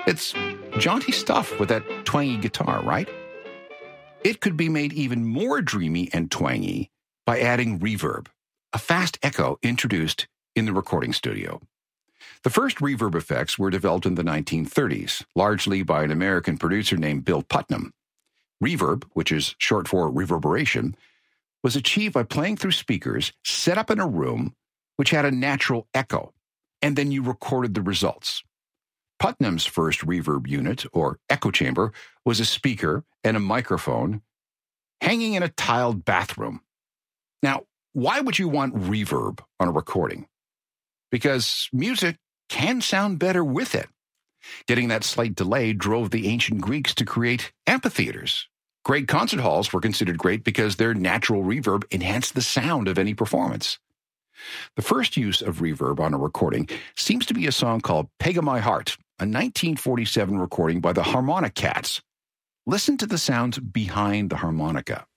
It's jaunty stuff with that twangy guitar, right? It could be made even more dreamy and twangy by adding reverb, a fast echo introduced in the recording studio. The first reverb effects were developed in the 1930s, largely by an American producer named Bill Putnam. Reverb, which is short for reverberation, was achieved by playing through speakers set up in a room which had a natural echo, and then you recorded the results. Putnam's first reverb unit, or echo chamber, was a speaker and a microphone hanging in a tiled bathroom. Now, why would you want reverb on a recording? Because music can sound better with it. Getting that slight delay drove the ancient Greeks to create amphitheaters. Great concert halls were considered great because their natural reverb enhanced the sound of any performance. The first use of reverb on a recording seems to be a song called Peg of My Heart, a 1947 recording by the Harmonica Cats. Listen to the sounds behind the harmonica.